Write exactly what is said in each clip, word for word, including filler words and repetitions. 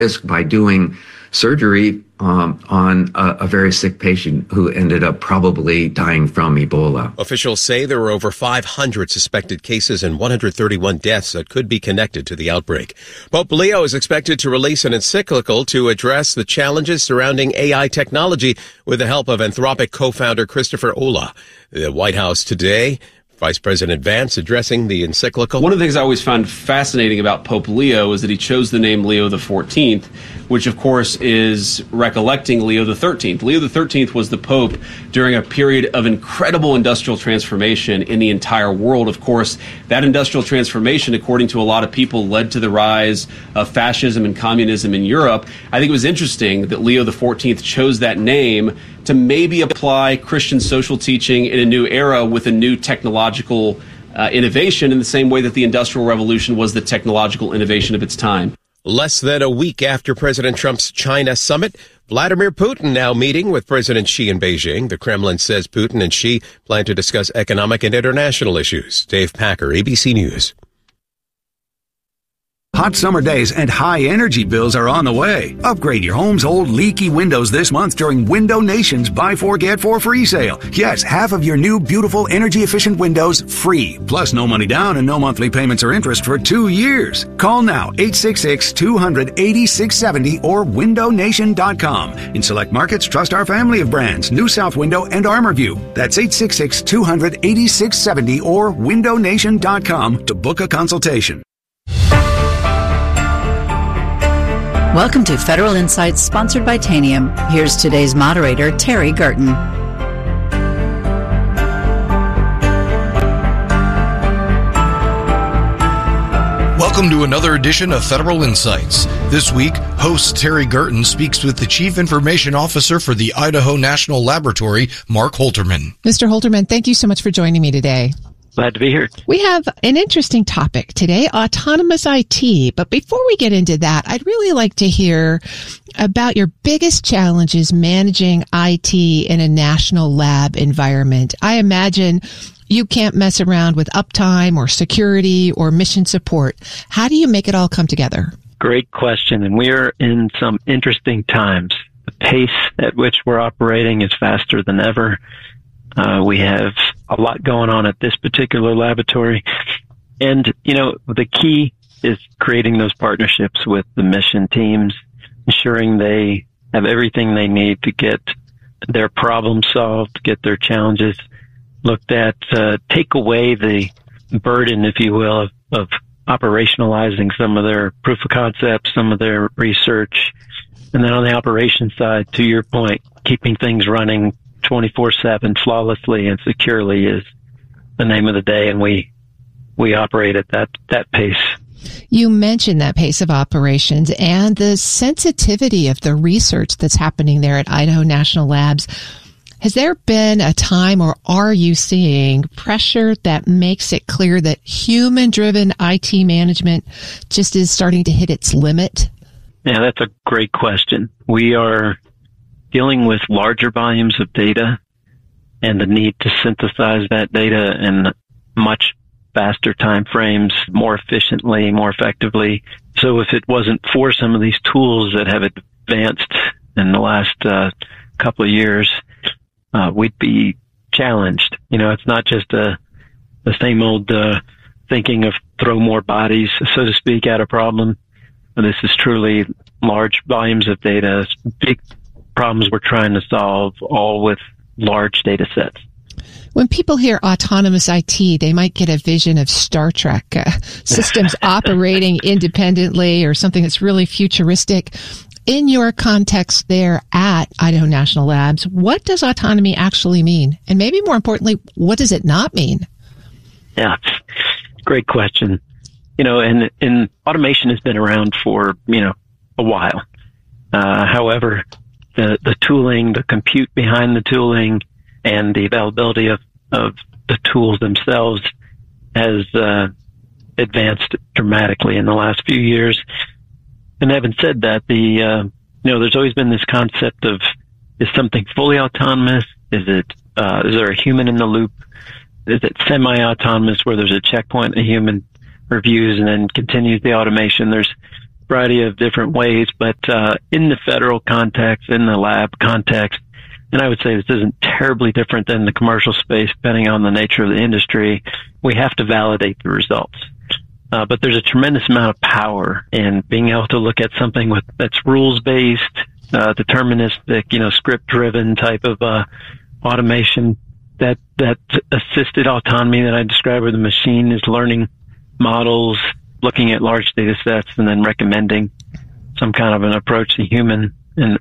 risk by doing surgery um, on a, a very sick patient who ended up probably dying from Ebola. Officials say there were over five hundred suspected cases and one hundred thirty-one deaths that could be connected to the outbreak. Pope Leo is expected to release an encyclical to address the challenges surrounding A I technology with the help of Anthropic co-founder Christopher Olah. The White House today, Vice President Vance addressing the encyclical. One of the things I always found fascinating about Pope Leo is that he chose the name Leo the fourteenth, which of course is recollecting Leo the thirteenth. Leo the thirteenth was the Pope during a period of incredible industrial transformation in the entire world. Of course, that industrial transformation, according to a lot of people, led to the rise of fascism and communism in Europe. I think it was interesting that Leo the fourteenth chose that name to maybe apply Christian social teaching in a new era with a new technological uh, innovation in the same way that the Industrial Revolution was the technological innovation of its time. Less than a week after President Trump's China summit, Vladimir Putin now meeting with President Xi in Beijing. The Kremlin says Putin and Xi plan to discuss economic and international issues. Dave Packer, A B C News. Hot summer days and high energy bills are on the way. Upgrade your home's old leaky windows this month during Window Nation's Buy Four Get Four free sale. Yes, half of your new beautiful energy efficient windows free. Plus no money down and no monthly payments or interest for two years. Call now eight six six, two hundred, eighty-six seventy or window nation dot com. In select markets, trust our family of brands, New South Window and ArmorView. That's eight six six, two hundred, eighty-six seventy or window nation dot com to book a consultation. Welcome to Federal Insights, sponsored by Tanium. Here's today's moderator, Terry Gerton. Welcome to another edition of Federal Insights. This week, host Terry Gerton speaks with the Chief Information Officer for the Idaho National Laboratory, Mark Holterman. Mister Holterman, thank you so much for joining me today. Glad to be here. We have an interesting topic today, autonomous I T. But before we get into that, I'd really like to hear about your biggest challenges managing I T in a national lab environment. I imagine you can't mess around with uptime or security or mission support. How do you make it all come together? Great question. And we're in some interesting times. The pace at which we're operating is faster than ever. Uh, we have a lot going on at this particular laboratory. And, you know, the key is creating those partnerships with the mission teams, ensuring they have everything they need to get their problems solved, get their challenges looked at, uh, take away the burden, if you will, of, of operationalizing some of their proof of concepts, some of their research. And then on the operations side, to your point, keeping things running twenty-four seven flawlessly and securely is the name of the day, and we we operate at that that pace. You mentioned that pace of operations and the sensitivity of the research that's happening there at Idaho National Labs. Has there been a time, or are you seeing pressure that makes it clear that human-driven I T management just is starting to hit its limit? Yeah, that's a great question. We are dealing with larger volumes of data and the need to synthesize that data in much faster time frames, more efficiently, more effectively. So if it wasn't for some of these tools that have advanced in the last uh, couple of years, uh, we'd be challenged. You know, it's not just a, the same old uh, thinking of throw more bodies, so to speak, at a problem. This is truly large volumes of data, big problems we're trying to solve, all with large data sets. When people hear autonomous I T, they might get a vision of Star Trek, uh, systems operating independently or something that's really futuristic. In your context there at Idaho National Labs, what does autonomy actually mean? And maybe more importantly, what does it not mean? Yeah, great question. You know, and, and automation has been around for, you know, a while. Uh, however, the, the tooling, the compute behind the tooling, and the availability of, of the tools themselves has uh, advanced dramatically in the last few years. And having said that, the uh, you know, there's always been this concept of, is something fully autonomous? Is it uh, is there a human in the loop? Is it semi-autonomous where there's a checkpoint, a human reviews and then continues the automation? There's variety of different ways, but uh, in the federal context, in the lab context, and I would say this isn't terribly different than the commercial space, depending on the nature of the industry, we have to validate the results. Uh, but there's a tremendous amount of power in being able to look at something with that's rules-based, uh, deterministic, you know, script-driven type of uh, automation. That that assisted autonomy that I described, where the machine is learning models, looking at large data sets, and then recommending some kind of an approach to human and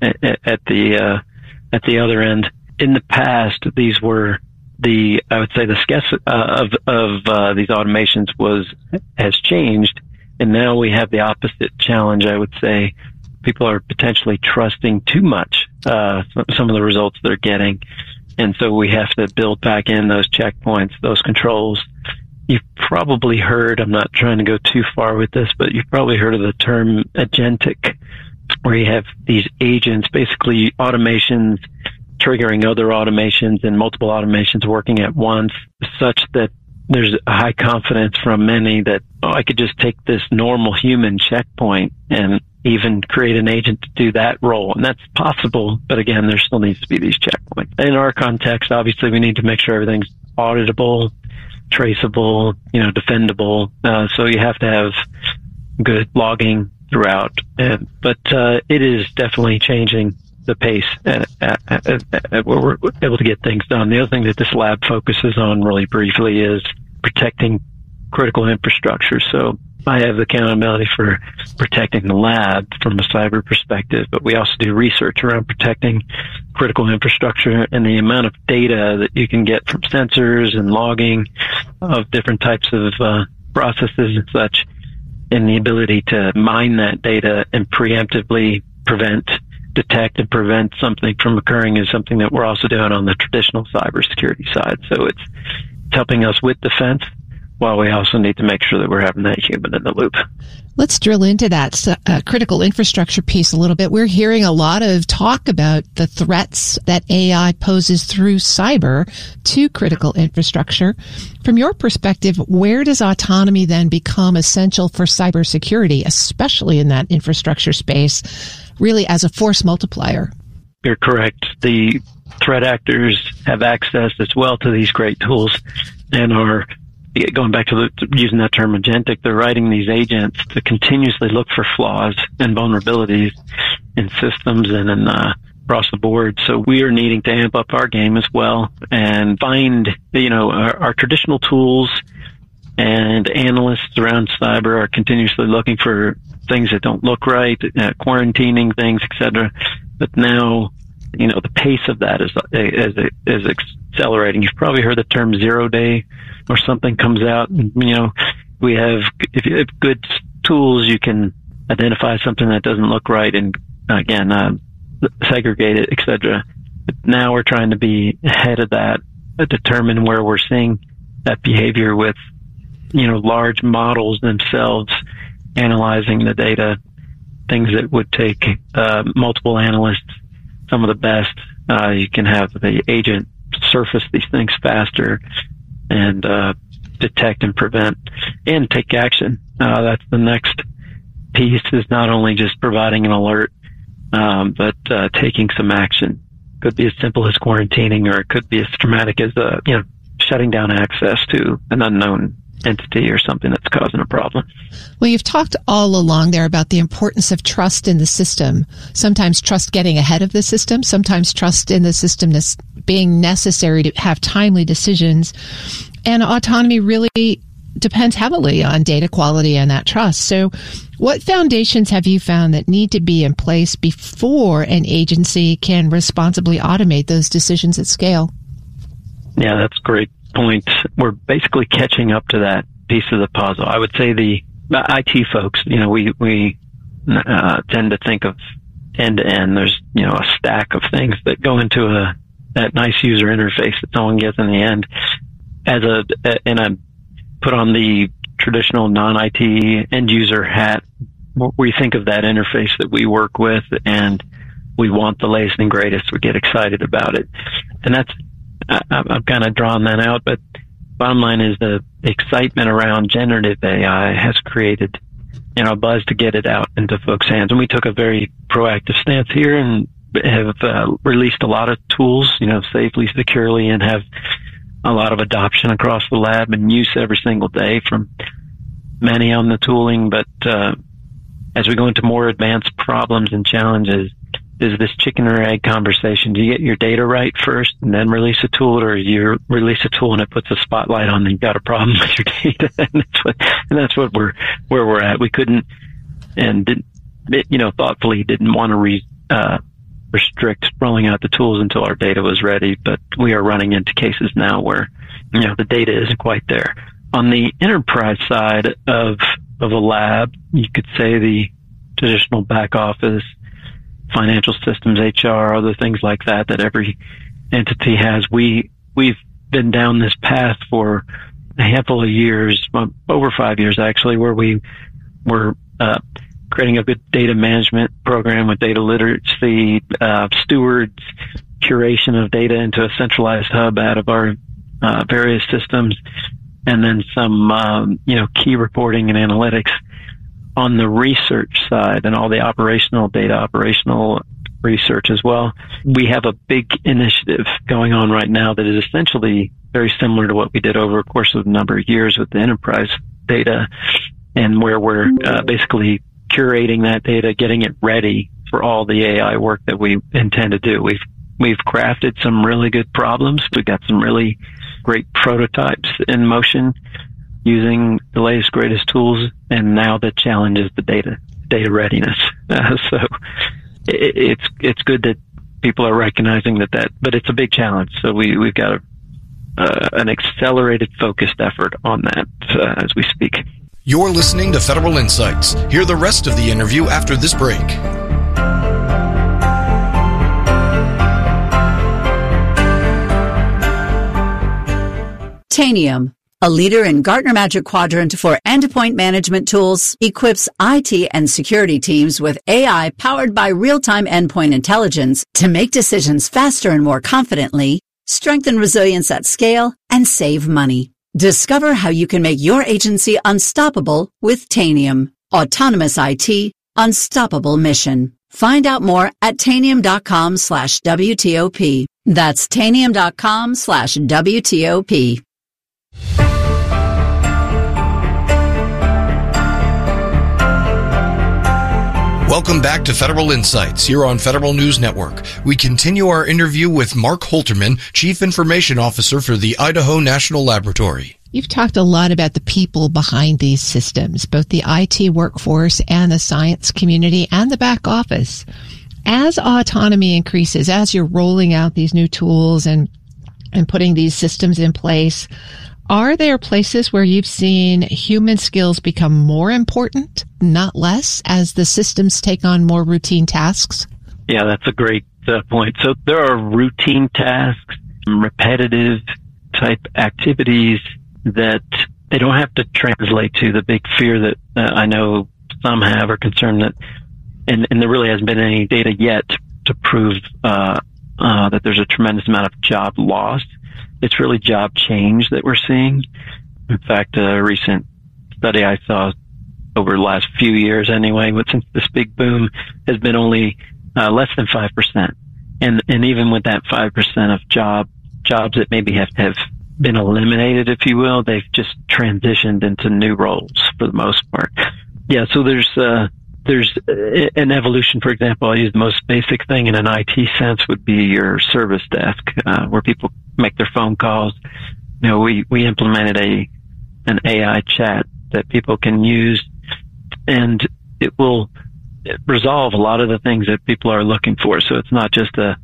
at the uh, at the other end. In the past, these were the I would say the sketch uh, of of uh, these automations was has changed, and now we have the opposite challenge. I would say people are potentially trusting too much uh, some of the results they're getting. And so we have to build back in those checkpoints, those controls. You've probably heard, I'm not trying to go too far with this, but you've probably heard of the term agentic, where you have these agents, basically automations triggering other automations and multiple automations working at once, such that there's a high confidence from many that, oh, I could just take this normal human checkpoint and even create an agent to do that role. And that's possible, but again, there still needs to be these checkpoints. In our context, obviously, we need to make sure everything's auditable, traceable, you know, defendable. Uh, so you have to have good logging throughout. Uh, but uh, it is definitely changing the pace at, at, at, at where we're able to get things done. The other thing that this lab focuses on really briefly is protecting critical infrastructure. So I have accountability for protecting the lab from a cyber perspective, but we also do research around protecting critical infrastructure, and the amount of data that you can get from sensors and logging of different types of uh, processes and such, and the ability to mine that data and preemptively prevent, detect and prevent something from occurring is something that we're also doing on the traditional cybersecurity side. So it's, it's helping us with defense, while we also need to make sure that we're having that human in the loop. Let's drill into that uh, critical infrastructure piece a little bit. We're hearing a lot of talk about the threats that A I poses through cyber to critical infrastructure. From your perspective, where does autonomy then become essential for cybersecurity, especially in that infrastructure space, really as a force multiplier? You're correct. The threat actors have access as well to these great tools and are going back to, the, to using that term agentic, they're writing these agents to continuously look for flaws and vulnerabilities in systems and in, uh, across the board. So we are needing to amp up our game as well and find, you know, our, our traditional tools, and analysts around cyber are continuously looking for things that don't look right, uh, quarantining things, et cetera. But now, you know, the pace of that is, is, is accelerating. You've probably heard the term zero day, or something comes out, and, you know, we have, if you have good tools, you can identify something that doesn't look right and, again, uh, segregate it, et cetera. But now we're trying to be ahead of that, uh, determine where we're seeing that behavior with, you know, large models themselves, analyzing the data, things that would take uh, multiple analysts, some of the best. Uh, you can have the agent surface these things faster and uh, detect and prevent and take action. Uh, that's the next piece, is not only just providing an alert, um, but uh, taking some action. Could be as simple as quarantining, or it could be as dramatic as uh, you know, shutting down access to an unknown entity or something that's causing a problem. Well, you've talked all along there about the importance of trust in the system. Sometimes trust getting ahead of the system, sometimes trust in the system being necessary to have timely decisions. And autonomy really depends heavily on data quality and that trust. So what foundations have you found that need to be in place before an agency can responsibly automate those decisions at scale? Yeah, that's a great point. We're basically catching up to that piece of the puzzle. I would say the I T folks, you know, we, we uh, tend to think of end to end. There's, you know, a stack of things that go into a that nice user interface that someone gets in the end. As a, and I put on the traditional non-I T end user hat, we think of that interface that we work with, and we want the latest and greatest. We get excited about it. And that's, I, I've kind of drawn that out, but bottom line is the excitement around generative A I has created you know, buzz to get it out into folks' hands. And we took a very proactive stance here and have uh, released a lot of tools, you know, safely, securely, and have a lot of adoption across the lab and use every single day from many on the tooling. But uh, as we go into more advanced problems and challenges, is this chicken or egg conversation? Do you get your data right first and then release a tool, or you release a tool and it puts a spotlight on and you've got a problem with your data? and that's what, and that's what we're, where we're at. We couldn't, and didn't, you know, thoughtfully didn't want to re, uh, restrict rolling out the tools until our data was ready. But we are running into cases now where, you know, the data isn't quite there. On the enterprise side of, of a lab, you could say the traditional back office, financial systems, H R, other things like that, that every entity has. We, we've been down this path for a handful of years, over five years actually, where we were, uh, creating a good data management program with data literacy, uh, stewards, curation of data into a centralized hub out of our, uh, various systems, and then some, um, you know, key reporting and analytics. On the research side and all the operational data, operational research as well, we have a big initiative going on right now that is essentially very similar to what we did over a course of a number of years with the enterprise data, and where we're uh, basically curating that data, getting it ready for all the A I work that we intend to do. We've we've crafted some really good problems. We've got some really great prototypes in motion using the latest, greatest tools, and now the challenge is the data, data readiness. Uh, so it, it's it's good that people are recognizing that, that, but it's a big challenge. So we we've got a, uh, an accelerated, focused effort on that uh, as we speak. You're listening to Federal Insights. Hear the rest of the interview after this break. Tanium, a leader in Gartner Magic Quadrant for endpoint management tools, equips I T and security teams with A I powered by real-time endpoint intelligence to make decisions faster and more confidently, strengthen resilience at scale, and save money. Discover how you can make your agency unstoppable with Tanium. Autonomous I T, unstoppable mission. Find out more at tanium.com slash WTOP. That's tanium.com slash WTOP. Welcome back to Federal Insights here on Federal News Network. We continue our interview with Mark Holterman, Chief Information Officer for the Idaho National Laboratory. You've talked a lot about the people behind these systems, both the I T workforce and the science community and the back office. As autonomy increases, as you're rolling out these new tools and and putting these systems in place, are there places where you've seen human skills become more important, not less, as the systems take on more routine tasks? Yeah, that's a great uh, point. So there are routine tasks, repetitive type activities that they don't have to translate to. The big fear that uh, I know some have or concern that, and, and there really hasn't been any data yet to prove uh, uh, that there's a tremendous amount of job loss. It's really job change that we're seeing. In fact, a recent study I saw over the last few years anyway, but since this big boom, has been only uh, less than five percent. And and even with that five percent of job jobs that maybe have, have been eliminated, if you will, they've just transitioned into new roles for the most part. Yeah, so there's uh, there's an evolution. For example, I'll use the most basic thing in an I T sense would be your service desk, uh, where people make their phone calls. You know, we, we implemented a, an A I chat that people can use, and it will resolve a lot of the things that people are looking for. So it's not just a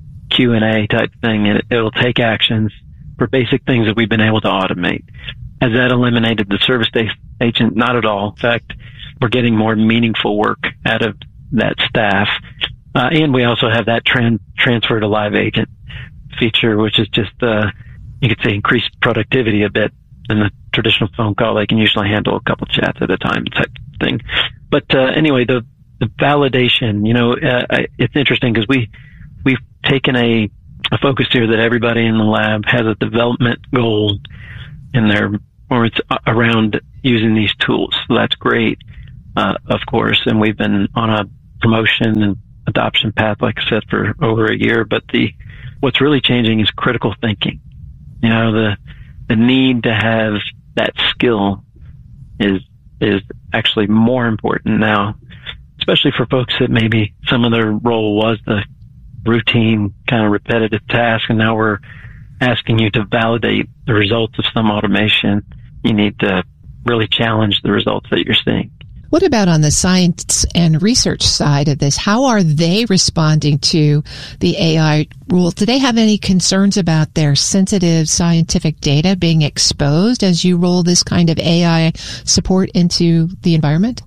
Q and A type thing. It, it'll take actions for basic things that we've been able to automate. Has that eliminated the service agent? Not at all. In fact, we're getting more meaningful work out of that staff. Uh, and we also have that tran- transfer to live agent feature, which is just, uh, you could say increased productivity a bit. In the traditional phone call, they can usually handle a couple chats at a time type thing. But, uh, anyway, the, the validation, you know, uh, it's interesting because we, we've taken a, a focus here that everybody in the lab has a development goal in their, or it's around using these tools. So that's great. uh, of course, and we've been on a promotion and adoption path, like I said, for over a year. But the what's really changing is critical thinking. You know, the the need to have that skill is is actually more important now, especially for folks that maybe some of their role was the routine kind of repetitive task, and now we're asking you to validate the results of some automation. You need to really challenge the results that you're seeing. What about on the science and research side of this? How are they responding to the A I rules? Do they have any concerns about their sensitive scientific data being exposed as you roll this kind of A I support into the environment?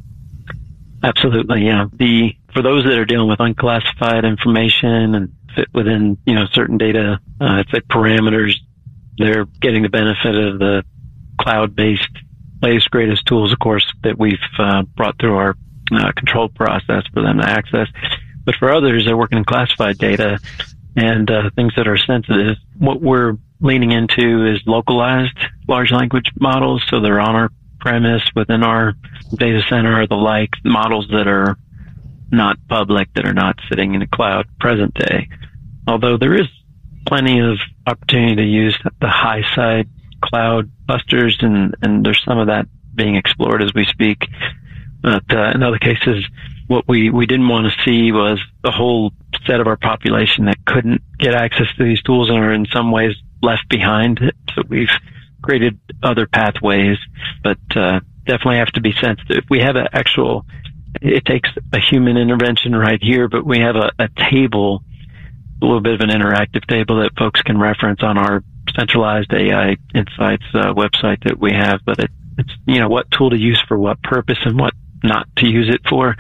Absolutely, yeah. The for those that are dealing with unclassified information and fit within, you know, certain data, uh, it's like parameters, they're getting the benefit of the cloud-based latest, greatest tools, of course, that we've uh, brought through our uh, control process for them to access. But for others, they're working in classified data and uh, things that are sensitive. What we're leaning into is localized large language models, so they're on our premise within our data center or the like, models that are not public, that are not sitting in the cloud present day. Although there is plenty of opportunity to use the high side cloud busters, and, and there's some of that being explored as we speak. But uh, in other cases, what we, we didn't want to see was the whole set of our population that couldn't get access to these tools and are in some ways left behind. So we've created other pathways, but uh, definitely have to be sensitive. We have an actual, it takes a human intervention right here, but we have a, a table, a little bit of an interactive table that folks can reference on our centralized A I Insights uh, website that we have. But it, it's, you know, what tool to use for what purpose and what not to use it for.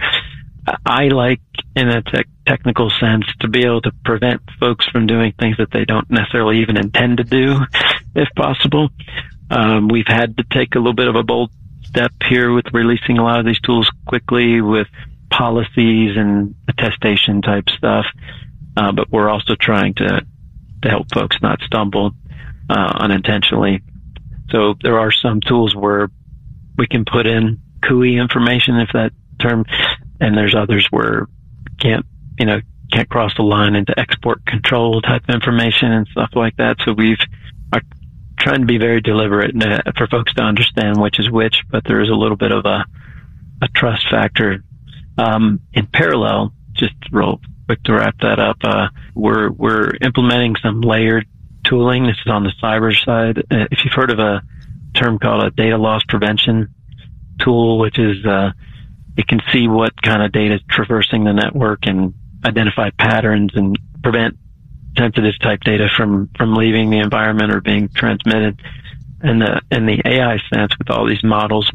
I like, in a te- technical sense, to be able to prevent folks from doing things that they don't necessarily even intend to do, if possible. Um, we've had to take a little bit of a bold step here with releasing a lot of these tools quickly with policies and attestation type stuff. Uh, but we're also trying to, to help folks not stumble uh, unintentionally. So there are some tools where we can put in C U I information, if that term, and there's others where can't, you know, can't cross the line into export control type information and stuff like that. So we've are trying to be very deliberate and, uh, for folks to understand which is which, but there is a little bit of a, a trust factor. Um, in parallel, just real quick to wrap that up, uh, we're, we're implementing some layered tooling. This is on the cyber side. Uh, if you've heard of a term called a data loss prevention tool, which is, uh, it can see what kind of data is traversing the network and identify patterns and prevent sensitive type data from, from leaving the environment or being transmitted. And the, in the A I sense, with all these models,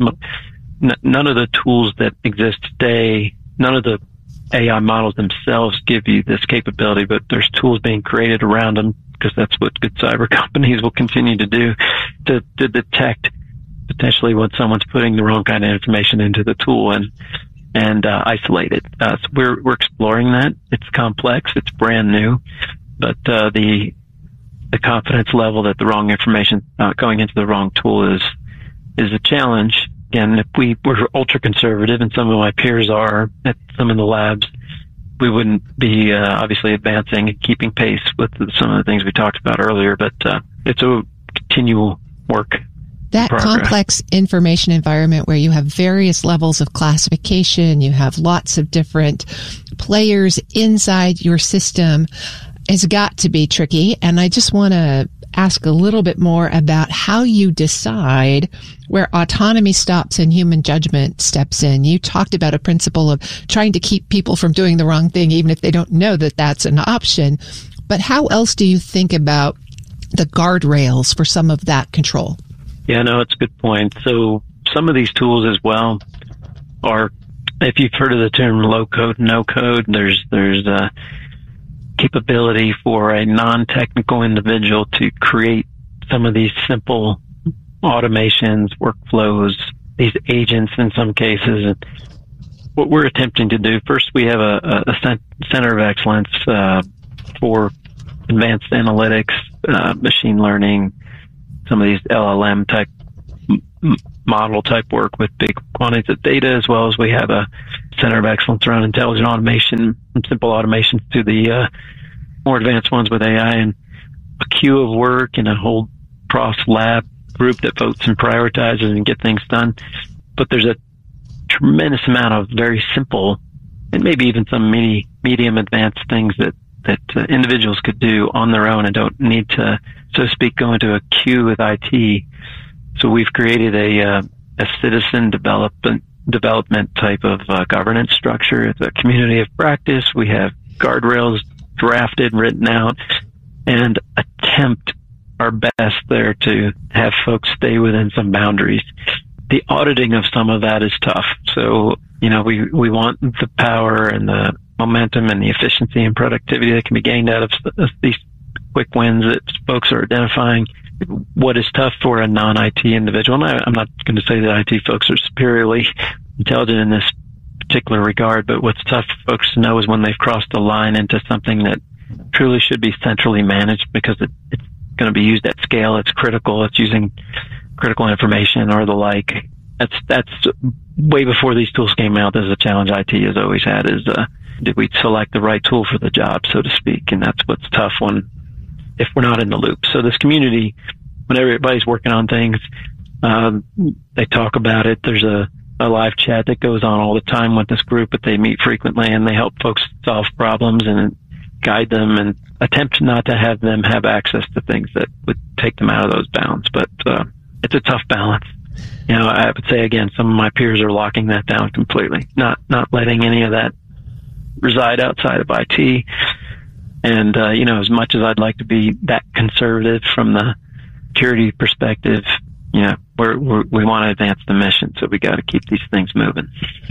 n- none of the tools that exist today, none of the A I models themselves give you this capability, but there's tools being created around them, because that's what good cyber companies will continue to do, to, to detect potentially when someone's putting the wrong kind of information into the tool and and uh, isolate it. Uh, so we're we're exploring that. It's complex. It's brand new, but uh, the the confidence level that the wrong information uh, going into the wrong tool is is a challenge. Again, if we were ultra conservative, and some of my peers are at some of the labs, we wouldn't be uh, obviously advancing and keeping pace with some of the things we talked about earlier. But uh, it's a continual work. That progress. Complex information environment where you have various levels of classification, you have lots of different players inside your system, has got to be tricky. And I just want to ask a little bit more about how you decide where autonomy stops and human judgment steps in. You talked about a principle of trying to keep people from doing the wrong thing, even if they don't know that that's an option. But how else do you think about the guardrails for some of that control? Yeah, no, it's a good point. So some of these tools as well are, if you've heard of the term low code, no code, there's, there's a capability for a non-technical individual to create some of these simple automations, workflows, these agents in some cases. And what we're attempting to do, first we have a, a center of excellence uh, for advanced analytics, uh, machine learning, some of these L L M type model type work with big quantities of data, as well as we have a center of excellence around intelligent automation, from simple automations to the uh, more advanced ones with A I, and a queue of work and a whole cross lab group that votes and prioritizes and get things done. But there's a tremendous amount of very simple and maybe even some mini, medium advanced things that, that uh, individuals could do on their own and don't need to, so to speak, go into a queue with I T. So we've created a, uh, a citizen development, development type of uh, governance structure. It's a community of practice. We have guardrails drafted, written out, and attempt our best there to have folks stay within some boundaries. The auditing of some of that is tough. So, you know, we, we want the power and the momentum and the efficiency and productivity that can be gained out of these quick wins that folks are identifying. What is tough for a non-I T individual, and I, I'm not going to say that I T folks are superiorly intelligent in this particular regard, but what's tough for folks to know is when they've crossed the line into something that truly should be centrally managed because it, it's going to be used at scale, it's critical, it's using critical information or the like. That's that's way before these tools came out. There's a challenge I T has always had is, uh, did we select the right tool for the job, so to speak? And that's what's tough when, if we're not in the loop. So this community, when everybody's working on things, um, they talk about it. There's a, a live chat that goes on all the time with this group, but they meet frequently and they help folks solve problems and guide them and attempt not to have them have access to things that would take them out of those bounds. But uh, it's a tough balance. You know, I would say again, some of my peers are locking that down completely, not not letting any of that reside outside of I T. And uh, you know, as much as I'd like to be that conservative from the security perspective, you know, we're, we're, we want to advance the mission, so we got to keep these things moving.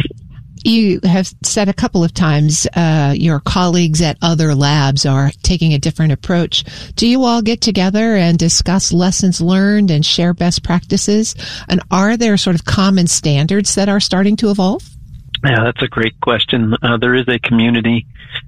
You have said a couple of times uh, your colleagues at other labs are taking a different approach. Do you all get together and discuss lessons learned and share best practices? And are there sort of common standards that are starting to evolve? Yeah, that's a great question. Uh, there is a community,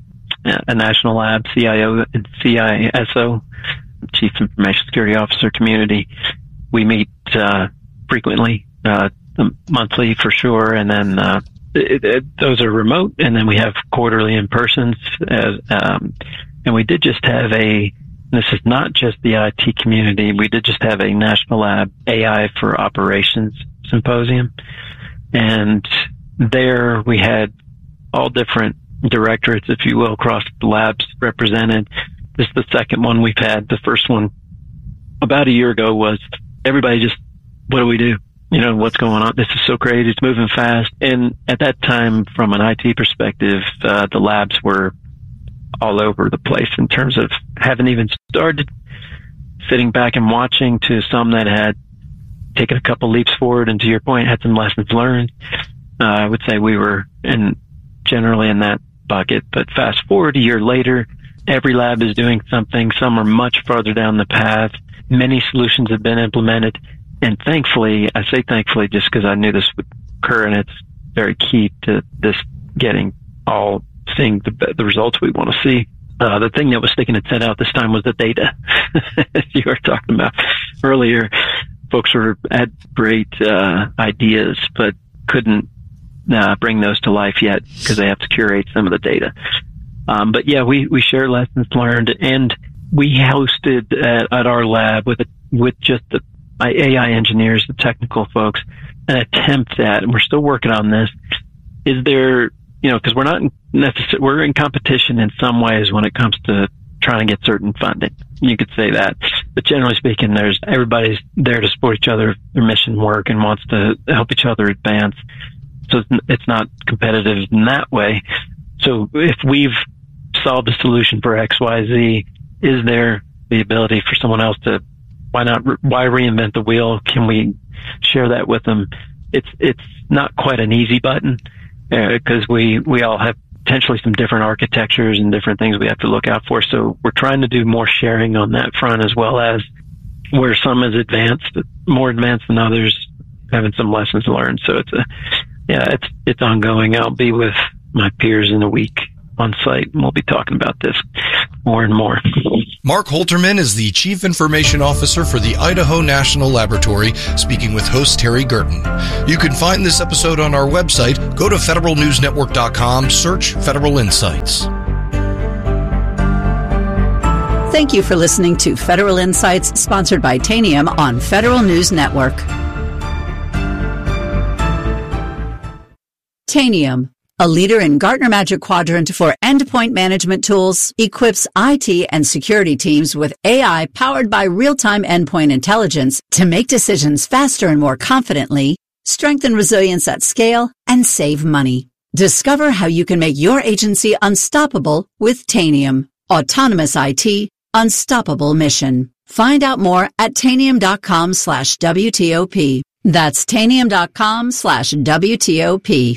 a national lab, C I O and C I S O, Chief Information Security Officer community. We meet uh, frequently, uh, monthly for sure, and then uh, It, it, those are remote, and then we have quarterly in persons. As, um, and we did just have a, this is not just the I T community, we did just have a National Lab A I for Operations symposium. And there we had all different directorates, if you will, across the labs represented. This is the second one we've had. The first one about a year ago was everybody just, what do we do? You know, what's going on? This is so crazy. It's moving fast. And at that time, from an I T perspective, uh, the labs were all over the place in terms of haven't even started, sitting back and watching, to some that had taken a couple leaps forward. And to your point, had some lessons learned. Uh, I would say we were in generally in that bucket. But fast forward a year later, every lab is doing something. Some are much farther down the path. Many solutions have been implemented. And thankfully, I say thankfully just because I knew this would occur, and it's very key to this getting all seeing the, the results we want to see. Uh, the thing that was sticking its head out this time was the data. As you were talking about earlier, folks were had great uh, ideas, but couldn't uh, bring those to life yet because they have to curate some of the data. Um, but yeah, we, we share lessons learned, and we hosted at, at our lab with a, with just the A I engineers, the technical folks, an attempt at, and we're still working on this, is there, you know, because we're not necessarily, we're in competition in some ways when it comes to trying to get certain funding. You could say that. But generally speaking, there's, everybody's there to support each other, their mission work, and wants to help each other advance. So it's not competitive in that way. So if we've solved a solution for X, Y, Z, is there the ability for someone else to, why not, why reinvent the wheel? Can we share that with them? It's, it's not quite an easy button, because uh, we, we all have potentially some different architectures and different things we have to look out for. So we're trying to do more sharing on that front, as well as where some is advanced, more advanced than others, having some lessons learned. So it's a, yeah, it's, it's ongoing. I'll be with my peers in a week on site, and we'll be talking about this more and more. Mark Holterman is the Chief Information Officer for the Idaho National Laboratory, speaking with host Terry Gerton. You can find this episode on our website. Go to federal news network dot com, search Federal Insights. Thank you for listening to Federal Insights, sponsored by Tanium on Federal News Network. Tanium, a leader in Gartner Magic Quadrant for endpoint management tools, equips I T and security teams with A I powered by real-time endpoint intelligence to make decisions faster and more confidently, strengthen resilience at scale, and save money. Discover how you can make your agency unstoppable with Tanium. Autonomous I T, unstoppable mission. Find out more at tanium.com slash WTOP. That's tanium.com slash WTOP.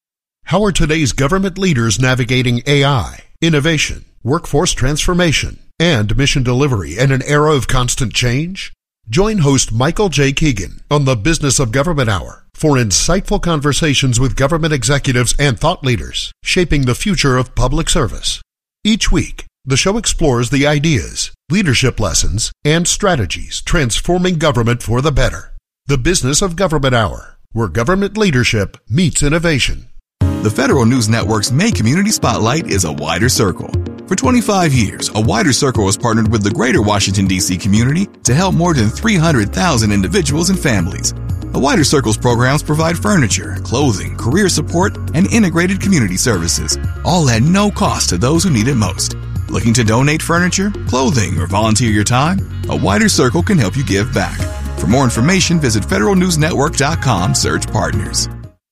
How are today's government leaders navigating A I, innovation, workforce transformation, and mission delivery in an era of constant change? Join host Michael J. Keegan on the Business of Government Hour for insightful conversations with government executives and thought leaders shaping the future of public service. Each week, the show explores the ideas, leadership lessons, and strategies transforming government for the better. The Business of Government Hour, where government leadership meets innovation. The Federal News Network's May Community Spotlight is a wider circle. For twenty-five years, A Wider Circle has partnered with the greater Washington, D C community to help more than three hundred thousand individuals and families. A Wider Circle's programs provide furniture, clothing, career support, and integrated community services, all at no cost to those who need it most. Looking to donate furniture, clothing, or volunteer your time? A Wider Circle can help you give back. For more information, visit federal news network dot com, search partners.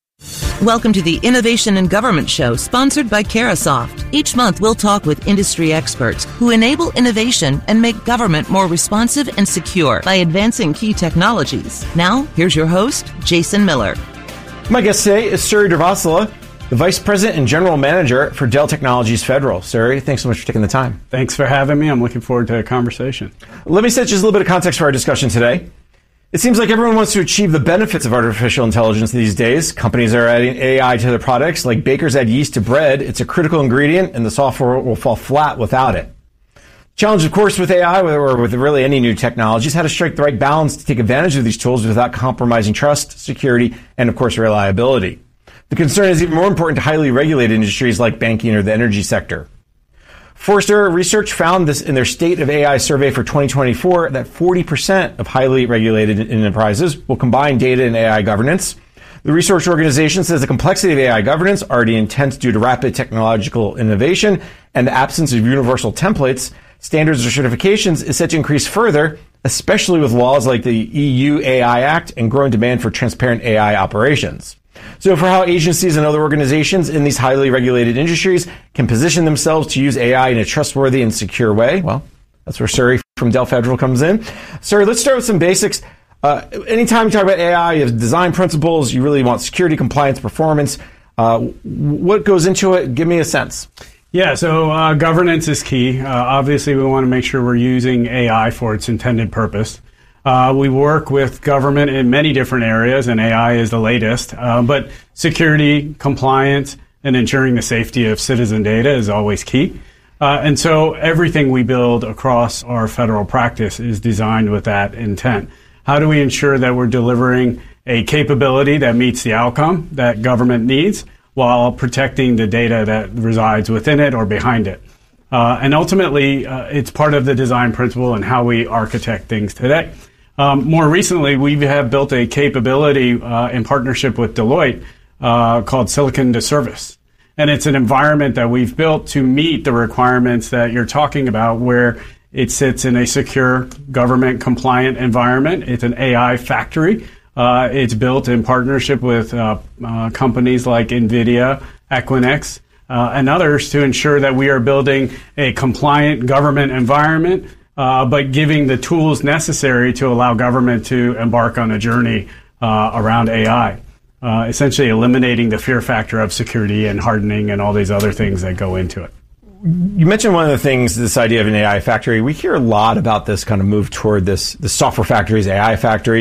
Welcome to the Innovation in Government Show, sponsored by Carasoft. Each month, we'll talk with industry experts who enable innovation and make government more responsive and secure by advancing key technologies. Now, here's your host, Jason Miller. My guest today is Suri Durvasula, the Vice President and General Manager for Dell Technologies Federal. Suri, thanks so much for taking the time. Thanks for having me. I'm looking forward to a conversation. Let me set just a little bit of context for our discussion today. It seems like everyone wants to achieve the benefits of artificial intelligence these days. Companies are adding A I to their products. Like bakers add yeast to bread, it's a critical ingredient, and the software will fall flat without it. Challenge, of course, with A I, or with really any new technology, is how to strike the right balance to take advantage of these tools without compromising trust, security, and, of course, reliability. The concern is even more important to highly regulated industries like banking or the energy sector. Forrester Research found this in their State of A I survey for twenty twenty-four that forty percent of highly regulated enterprises will combine data and A I governance. The research organization says the complexity of A I governance, already intense due to rapid technological innovation and the absence of universal templates, standards, or certifications, is set to increase further, especially with laws like the E U A I Act and growing demand for transparent A I operations. So for how agencies and other organizations in these highly regulated industries can position themselves to use A I in a trustworthy and secure way, well, that's where Suri from Dell Federal comes in. Suri, let's start with some basics. Uh, anytime you talk about A I, you have design principles, you really want security, compliance, performance. Uh, what goes into it? Give me a sense. Yeah, so uh, governance is key. Uh, obviously, we want to make sure we're using A I for its intended purpose. Uh, we work with government in many different areas, and A I is the latest. Uh, but security, compliance, and ensuring the safety of citizen data is always key. Uh, and so everything we build across our federal practice is designed with that intent. How do we ensure that we're delivering a capability that meets the outcome that government needs while protecting the data that resides within it or behind it? Uh, and ultimately, uh, it's part of the design principle and how we architect things today. Um, more recently, we have built a capability uh, in partnership with Deloitte uh, called Silicon to Service. And it's an environment that we've built to meet the requirements that you're talking about, where it sits in a secure, government-compliant environment. It's an A I factory. Uh, it's built in partnership with uh, uh, companies like NVIDIA, Equinix, uh, and others to ensure that we are building a compliant government environment, uh, but giving the tools necessary to allow government to embark on a journey uh, around A I, uh, essentially eliminating the fear factor of security and hardening and all these other things that go into it. You mentioned one of the things, this idea of an A I factory. We hear a lot about this kind of move toward this, the software factories, A I factories.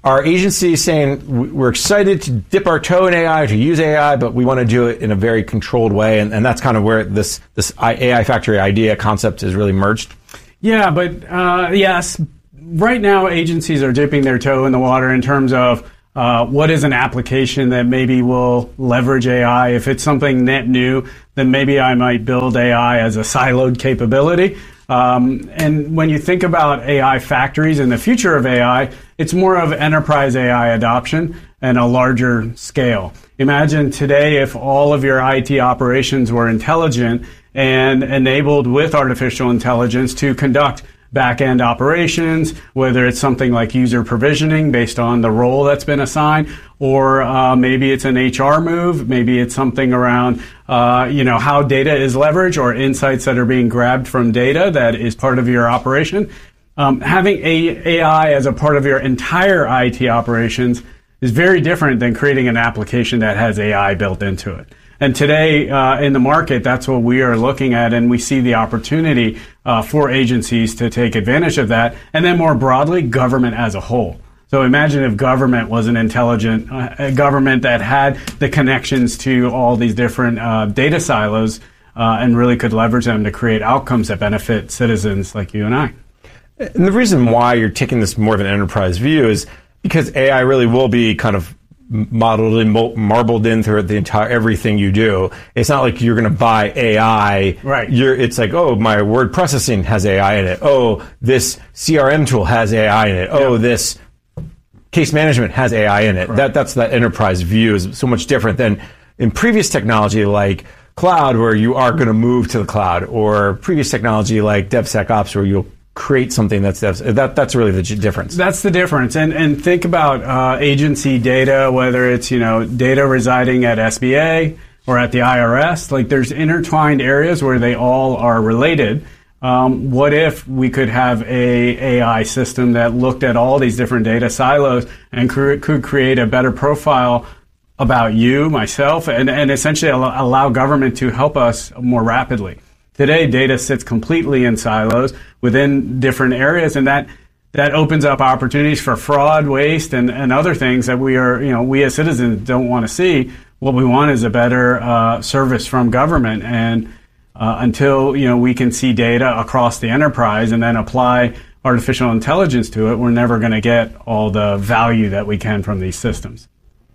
are agencies saying we're excited to dip our toe in A I, to use A I, but we want to do it in a very controlled way, and, and that's kind of where this this A I factory idea concept is really merged? Yeah, but uh, yes, right now agencies are dipping their toe in the water in terms of uh, what is an application that maybe will leverage A I. If it's something net new, then maybe I might build A I as a siloed capability. Um, and when you think about A I factories and the future of A I, it's more of enterprise A I adoption and a larger scale. Imagine today if all of your I T operations were intelligent and enabled with artificial intelligence to conduct back-end operations, whether it's something like user provisioning based on the role that's been assigned, or uh, maybe it's an H R move, maybe it's something around, uh, you know, how data is leveraged or insights that are being grabbed from data that is part of your operation. Um, having a AI as a part of your entire I T operations is very different than creating an application that has A I built into it. And today, uh, in the market, that's what we are looking at, and we see the opportunity uh, for agencies to take advantage of that, and then more broadly, government as a whole. So imagine if government was an intelligent uh, a government that had the connections to all these different uh, data silos uh, and really could leverage them to create outcomes that benefit citizens like you and I. And the reason why you're taking this more of an enterprise view is because A I really will be kind of modeled and marbled in through the entire everything you do. It's not like you're going to buy A I. Right. You're, it's like, oh, my word processing has A I in it. Oh, this C R M tool has A I in it. Oh, yeah. This case management has A I in it. Right. That that's that enterprise view is so much different than in previous technology like cloud, where you are going to move to the cloud, or previous technology like DevSecOps, where you'll create something that's that that's really the difference. That's the difference. And and think about uh, agency data, whether it's, you know, data residing at S B A or at the I R S. Like, there's intertwined areas where they all are related. Um, what if we could have a AI system that looked at all these different data silos and cre- could create a better profile about you, myself, and, and essentially allow, allow government to help us more rapidly? Today, data sits completely in silos within different areas, and that that opens up opportunities for fraud, waste, and, and other things that we are, you know, we as citizens don't want to see. What we want is a better uh, service from government, and uh, until, you know, we can see data across the enterprise and then apply artificial intelligence to it, we're never going to get all the value that we can from these systems.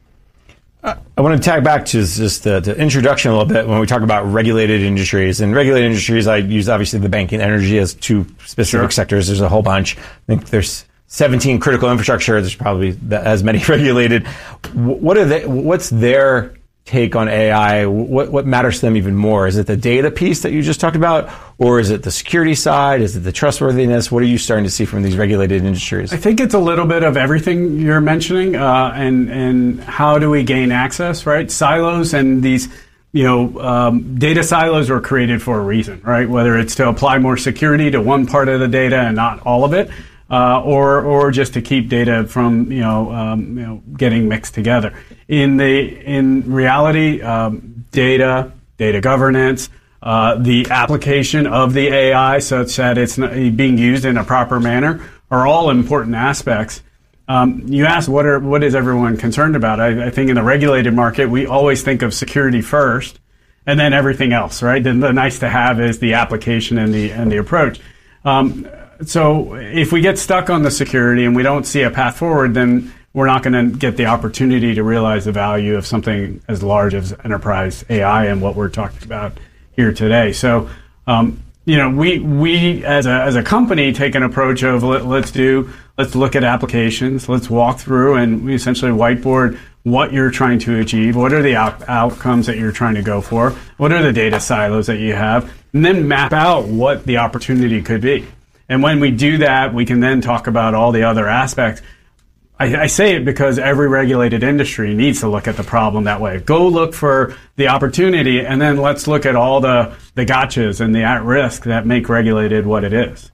I want to tag back to just the, the introduction a little bit when we talk about regulated industries. And regulated industries, I use obviously the banking and energy as two specific sure. sectors. There's a whole bunch. I think there's seventeen critical infrastructure. There's probably as many regulated. What are they, what's their take on A I? What, what matters to them even more? Is it the data piece that you just talked about? Or is it the security side? Is it the trustworthiness? What are you starting to see from these regulated industries? I think it's a little bit of everything you're mentioning, uh, and and how do we gain access, right? Silos and these, you know, um, data silos were created for a reason, right? Whether it's to apply more security to one part of the data and not all of it, uh, or or just to keep data from, you know, um, you know, getting mixed together. In the in reality, um, data, data governance, Uh, the application of the A I such that it's not being used in a proper manner are all important aspects. Um, you asked what are what is everyone concerned about? I, I think in the regulated market, we always think of security first, and then everything else, right? The, the nice to have is the application and the and the approach. Um, so if we get stuck on the security and we don't see a path forward, then we're not going to get the opportunity to realize the value of something as large as enterprise A I and what we're talking about here today. So, um, you know, we we as a as a company take an approach of let, let's do let's look at applications, let's walk through and we essentially whiteboard what you're trying to achieve, what are the out- outcomes that you're trying to go for, what are the data silos that you have, and then map out what the opportunity could be. And when we do that, we can then talk about all the other aspects. I, I say it because every regulated industry needs to look at the problem that way. Go look for the opportunity, and then let's look at all the, the gotchas and the at-risk that make regulated what it is.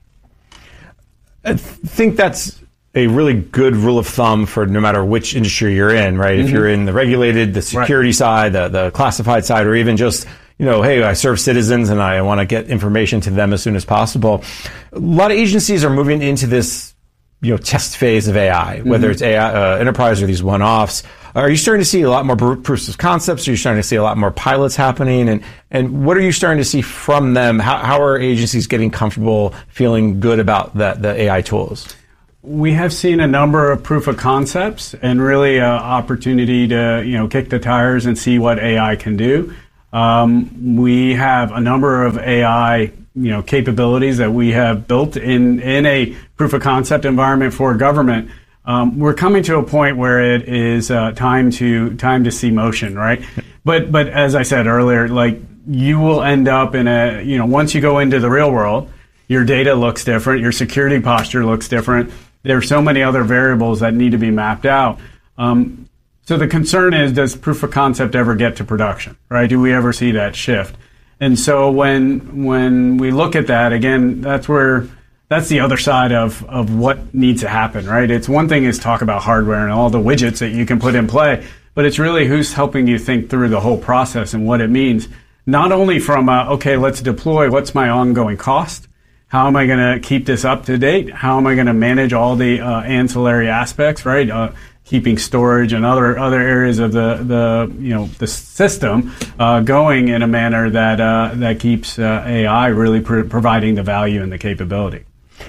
I think that's a really good rule of thumb for no matter which industry you're in, right? Mm-hmm. If you're in the regulated, the security right. side, the, the classified side, or even just, you know, hey, I serve citizens and I want to get information to them as soon as possible. A lot of agencies are moving into this you know, test phase of A I, whether mm-hmm. it's A I, uh, enterprise or these one-offs. Are you starting to see a lot more proofs of concepts? Are you starting to see a lot more pilots happening? And, and what are you starting to see from them? How, how are agencies getting comfortable, feeling good about the, the A I tools? We have seen a number of proof of concepts and really an opportunity to, you know, kick the tires and see what A I can do. Um, we have a number of A I, you know, capabilities that we have built in, in a proof of concept environment for government. Um, we're coming to a point where it is uh, time to time to see motion, right? But but as I said earlier, like you will end up in a, you know, once you go into the real world, your data looks different, your security posture looks different. There are so many other variables that need to be mapped out. Um, so the concern is, does proof of concept ever get to production, right? Do we ever see that shift? And so when when we look at that, again, that's where that's the other side of, of what needs to happen, right? It's one thing is talk about hardware and all the widgets that you can put in play, but it's really who's helping you think through the whole process and what it means. Not only from, uh, okay, let's deploy, what's my ongoing cost? How am I going to keep this up to date? How am I going to manage all the uh, ancillary aspects, right? Uh, keeping storage and other other areas of the, the you know the system uh, going in a manner that uh, that keeps uh, A I really pr- providing the value and the capability.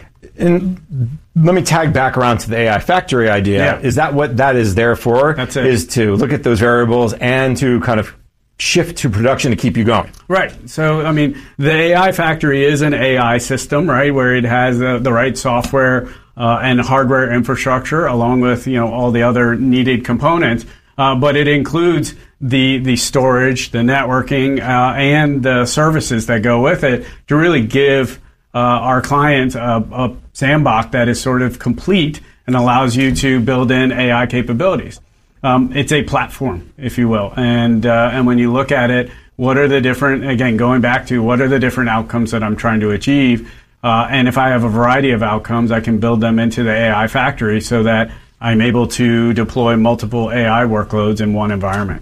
And let me tag back around to the A I factory idea. Yeah. Is that what that is there for? That's it. Is to look at those variables and to kind of shift to production to keep you going. Right. So, I mean, the A I factory is an A I system, right, where it has uh, the right software uh, and hardware infrastructure along with, you know, all the other needed components. Uh, but it includes the the storage, the networking, uh, and the services that go with it to really give uh, our clients a, a sandbox that is sort of complete and allows you to build in A I capabilities. Um, it's a platform, if you will. And uh, and when you look at it, what are the different, again, going back to what are the different outcomes that I'm trying to achieve? Uh, and if I have a variety of outcomes, I can build them into the A I factory so that I'm able to deploy multiple A I workloads in one environment.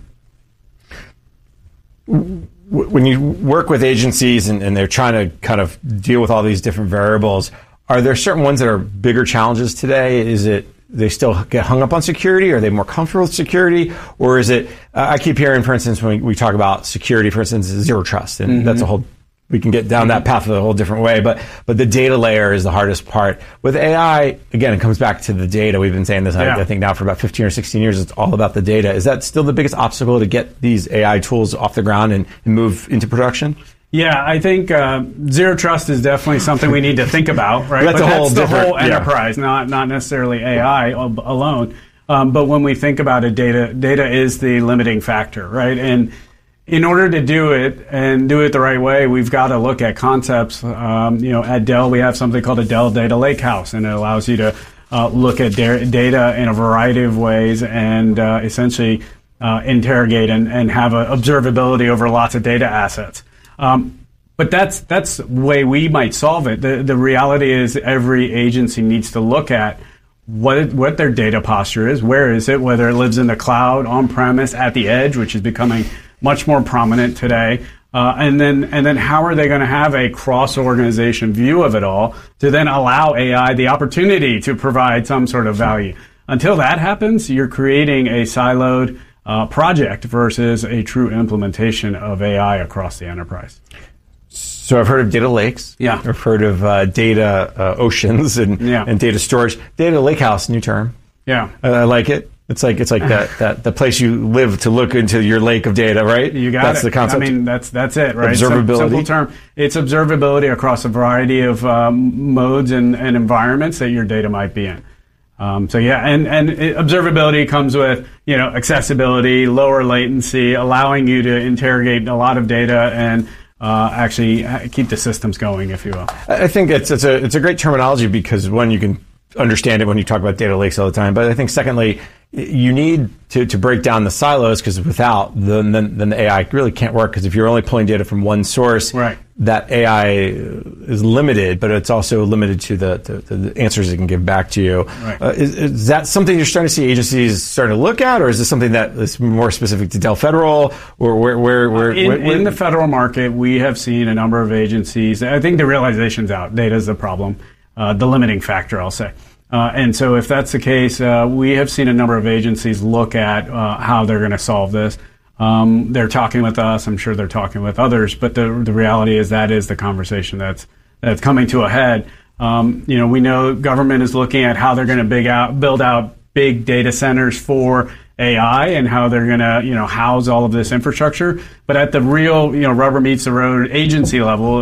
When you work with agencies and, and they're trying to kind of deal with all these different variables, are there certain ones that are bigger challenges today? Is it they still get hung up on security? Are they more comfortable with security? Or is it, uh, I keep hearing, for instance, when we, we talk about security, for instance, zero trust. And mm-hmm. that's a whole, we can get down mm-hmm. that path a whole different way. But but the data layer is the hardest part. With A I, again, it comes back to the data. We've been saying this, yeah. I, I think, now for about fifteen or sixteen years. It's all about the data. Is that still the biggest obstacle to get these A I tools off the ground and, and move into production? Yeah, I think uh, zero trust is definitely something we need to think about, right? That's but a whole that's the different, whole enterprise, yeah. not not necessarily A I alone. Um, but when we think about it, data data is the limiting factor, right? And in order to do it and do it the right way, we've got to look at concepts. Um, you know, at Dell, we have something called a Dell Data Lakehouse, and it allows you to uh, look at da- data in a variety of ways and uh, essentially uh, interrogate and, and have a observability over lots of data assets. Um, but that's that's the way we might solve it. The the reality is every agency needs to look at what what their data posture is. Where is it? Whether it lives in the cloud, on premise, at the edge, which is becoming much more prominent today. Uh, and then and then how are they going to have a cross organization view of it all to then allow A I the opportunity to provide some sort of value? Until that happens, you're creating a siloed Uh, project versus a true implementation of A I across the enterprise. So I've heard of data lakes. Yeah. I've heard of uh, data uh, oceans and yeah. and data storage. Data lakehouse, new term. Yeah, uh, I like it. It's like it's like that that the place you live to look into your lake of data, right? You got that's it. the concept. I mean, that's that's it, right? Observability. Simple term. It's observability across a variety of um, modes and, and environments that your data might be in. Um, so yeah, and, and it, observability comes with, you know, accessibility, lower latency, allowing you to interrogate a lot of data and uh, actually keep the systems going, if you will. I think it's it's a it's a great terminology because one, you can understand it when you talk about data lakes all the time, but I think secondly, you need to, to break down the silos because without then, then then the A I really can't work because if you're only pulling data from one source, right. that A I is limited, but it's also limited to the, the, the answers it can give back to you. Right. Uh, is, is that something you're starting to see agencies starting to look at, or is this something that is more specific to Dell Federal, or where where where, in, where, where in the federal market, we have seen a number of agencies. I think the realization's out. Data is the problem, uh, the limiting factor, I'll say. Uh, and so if that's the case, uh, we have seen a number of agencies look at uh, how they're going to solve this. Um, they're talking with us. I'm sure they're talking with others. But the the reality is that is the conversation that's that's coming to a head. Um, you know, we know government is looking at how they're going to big out, build out big data centers for A I and how they're going to, you know, house all of this infrastructure. But at the real, you know, rubber meets the road agency level,